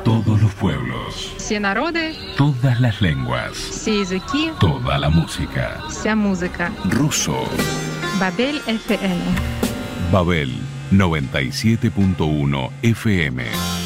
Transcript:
Todos los pueblos. Всі народи. Todas las lenguas. Всі язики. Toda la música. Вся музика. Ruso. Babel FM. Babel 97.1 FM.